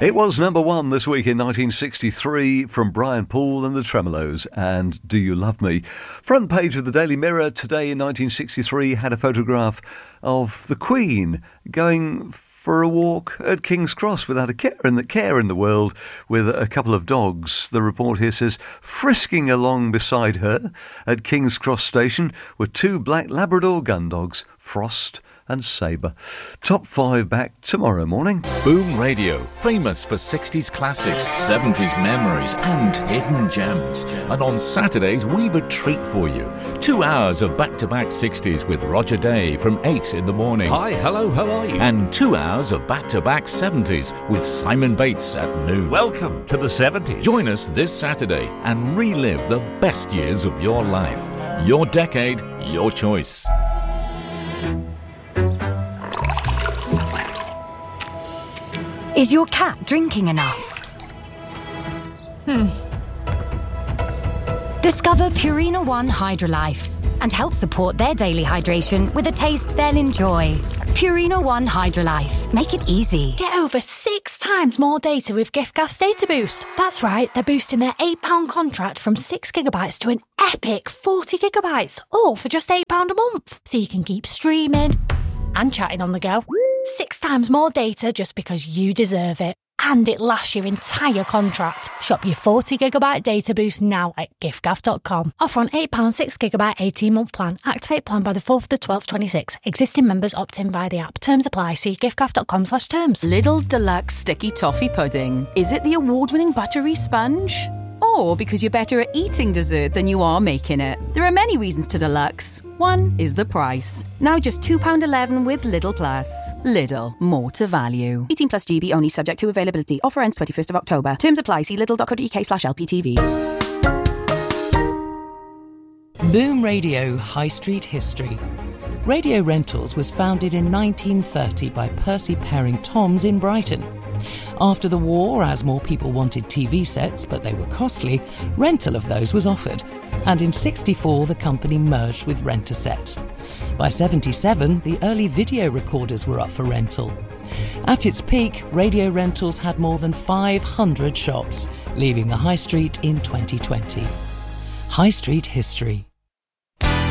It was number one this week in 1963 from Brian Poole and the Tremolos and Do You Love Me? Front page of the Daily Mirror today in 1963 had a photograph of the Queen going for a walk at King's Cross without a care in the world with a couple of dogs. The report here says frisking along beside her at King's Cross station were two black Labrador gun dogs, Frost and Sabre. Top 5 back tomorrow morning. Boom Radio, famous for 60s classics, 70s memories and hidden gems. And on Saturdays, we've a treat for you. 2 hours of back-to-back 60s with Roger Day from 8 in the morning. Hi, hello, how are you? And 2 hours of back-to-back 70s with Simon Bates at noon. Welcome to the 70s. Join us this Saturday and relive the best years of your life. Your decade, your choice. Is your cat drinking enough? Discover Purina One Hydrolife and help support their daily hydration with a taste they'll enjoy. Purina One Hydrolife. Make it easy. Get over 6 times more data with giffgaff's Data Boost. That's right, they're boosting their £8 contract from 6 gigabytes to an epic 40 gigabytes, all for just £8 a month. So you can keep streaming and chatting on the go. 6 times more data just because you deserve it. And it lasts your entire contract. Shop your 40 gigabyte data boost now at giffgaff.com. Offer on £8 6 gigabyte 18-month plan. Activate plan by the 4th to 12th 26. Existing members opt in via the app. Terms apply. See giffgaff.com/terms. Lidl's Deluxe Sticky Toffee Pudding. Is it the award-winning buttery sponge? Or because you're better at eating dessert than you are making it? There are many reasons to deluxe. One is the price. Now just £2.11 with Lidl Plus. Lidl, more to value. 18 plus GB only, subject to availability. Offer ends 21st of October. Terms apply. See lidl.co.uk/LPTV. Boom Radio High Street History. Radio Rentals was founded in 1930 by Percy Paring Toms in Brighton. After the war, as more people wanted TV sets, but they were costly, rental of those was offered. And in '64, the company merged with Rent-A-Set. By '77, the early video recorders were up for rental. At its peak, Radio Rentals had more than 500 shops, leaving the High Street in 2020. High Street History.